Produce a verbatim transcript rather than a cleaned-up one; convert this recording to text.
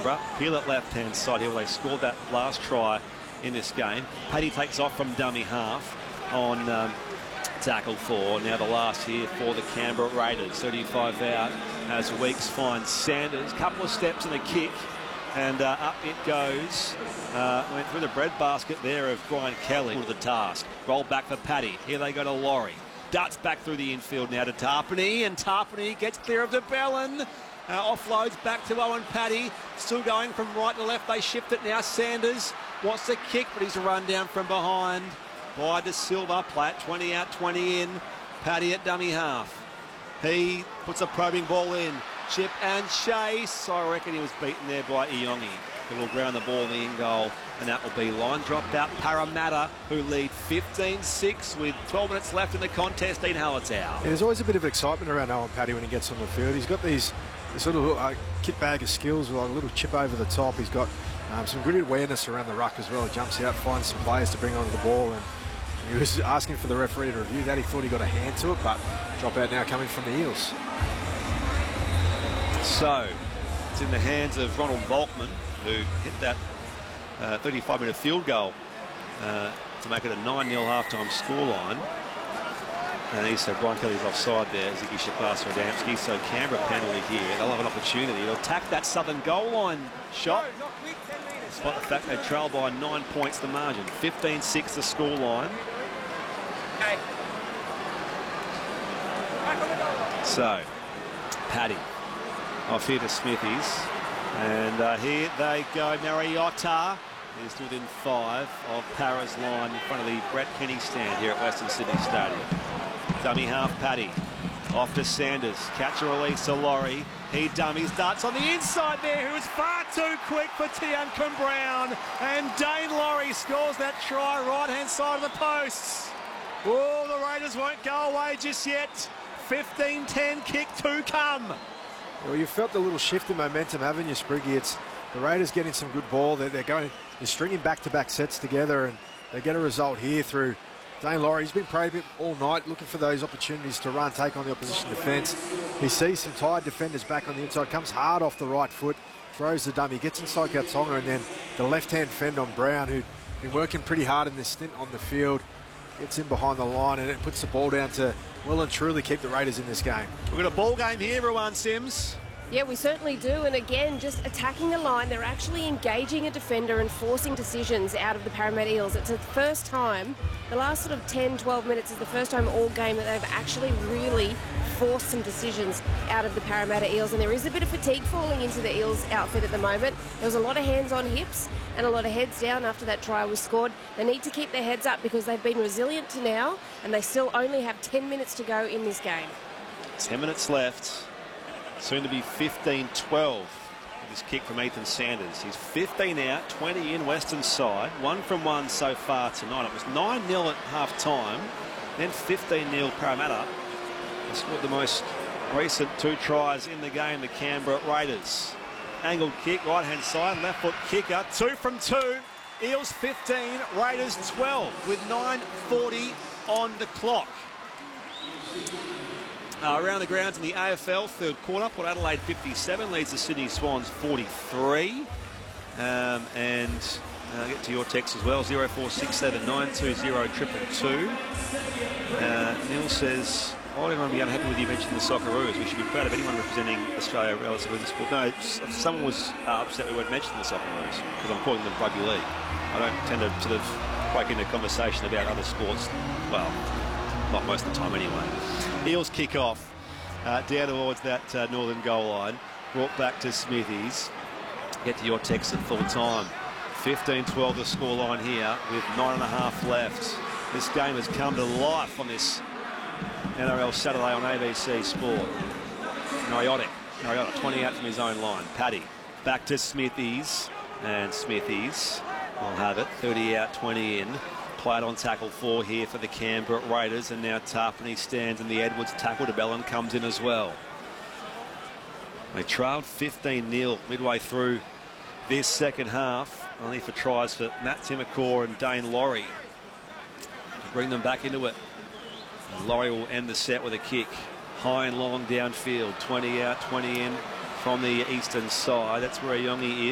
Canberra. Peel at left-hand side here where they scored that last try in this game. Paddy takes off from dummy half on um, tackle four. Now the last here for the Canberra Raiders. thirty-five out as Weeks finds Sanders. Couple of steps and a kick. And uh, up it goes. Uh, went through the breadbasket there of Brian Kelly to the task. Roll back for Paddy. Here they go to Laurie. Darts back through the infield now to Tarpany. And Tarpany gets clear of de Belin. Uh, offloads back to Owen Paddy. Still going from right to left. They shift it now. Sanders wants to kick, but he's a run down from behind by De Silva. Play it twenty out, twenty in. Paddy at dummy half. He puts a probing ball in. Chip and chase. I reckon he was beaten there by Iongi, who will ground the ball in the in goal, and that will be line dropped out. Parramatta, who lead fifteen six with twelve minutes left in the contest. Dean Hallertau. Yeah, there's always a bit of excitement around Owen Paddy when he gets on the field. He's got these this little uh, kit bag of skills with like a little chip over the top. He's got um, some good awareness around the ruck as well. He jumps out, finds some players to bring onto the ball, and he was asking for the referee to review that. He thought he got a hand to it, but drop out now coming from the Eels. So it's in the hands of Ronald Volkman, who hit that thirty-five minute field goal uh, to make it a nine nil halftime scoreline. And he said Brian Kelly's offside there. Ziggy Shapasa Adamski. So Canberra penalty here. They'll have an opportunity to attack that southern goal line shot. Despite the fact they trail by nine points the margin. fifteen six the scoreline. So Paddy off here to Smithies, and uh, here they go. Mariota is within five of Parra's line in front of the Brett Kenny stand here at Western Sydney Stadium. Dummy half Paddy off to Sanders. Catch a release to Laurie. He dummies, darts on the inside there, who is far too quick for Tiankum Brown, and Dane Laurie scores that try right hand side of the posts. Oh, the Raiders won't go away just yet. fifteen ten kick to come. Well, you felt the little shift in momentum, haven't you, Spriggy? It's the Raiders getting some good ball. They're, they're going, they're stringing back-to-back sets together, and they get a result here through Dane Laurie. He's been praying all night, looking for those opportunities to run, take on the opposition defence. He sees some tired defenders back on the inside, comes hard off the right foot, throws the dummy, gets inside Gatonga, and then the left-hand fend on Brown, who'd been working pretty hard in this stint on the field, gets in behind the line, and it puts the ball down to well and truly keep the Raiders in this game. We've got a ball game here, Ruan Sims. Yeah, we certainly do. And again, just attacking the line, they're actually engaging a defender and forcing decisions out of the Parramatta Eels. It's the first time, the last sort of ten, twelve minutes is the first time all game that they've actually really forced some decisions out of the Parramatta Eels. And there is a bit of fatigue falling into the Eels outfit at the moment. There was a lot of hands on hips and a lot of heads down after that try was scored. They need to keep their heads up because they've been resilient to now, and they still only have ten minutes to go in this game. ten minutes left. Soon to be fifteen twelve with this kick from Ethan Sanders. He's fifteen out, twenty in Western side. One from one so far tonight. It was nine nil at half time, then fifteen nil Parramatta. They scored the most recent two tries in the game, the Canberra Raiders. Angled kick, right hand side, left foot kicker. Two from two. Eels fifteen, Raiders twelve with nine forty on the clock. Uh, around the grounds in the A F L, third quarter, Port Adelaide fifty-seven leads the Sydney Swans forty-three. Um, and uh, get to your text as well, zero four six seven nine two zero two two two. Uh, Neil says, why would everyone be unhappy with you mentioning the Socceroos? We should be proud of anyone representing Australia relatively in the sport. No, someone was uh, upset we weren't mentioning the Socceroos because I'm calling them rugby league. I don't tend to sort of break into conversation about other sports. Well, not most of the time anyway. Eels kick off uh, down towards that uh, northern goal line. Brought back to Smithies. Get to your text at full time. fifteen twelve the scoreline here with nine and a half left. This game has come to life on this N R L Saturday on A B C Sport. Nariotic. Nariotic twenty out from his own line. Paddy back to Smithies. And Smithies will have it. thirty out, twenty in. Played on tackle four here for the Canberra Raiders, and now Tarpany stands and the Edwards tackle to Bellin comes in as well. They trailed fifteen nil midway through this second half, only for tries for Matt Timokor and Dane Laurie to bring them back into it. And Laurie will end the set with a kick, high and long downfield, twenty out, twenty in from the eastern side. That's where Iongi is.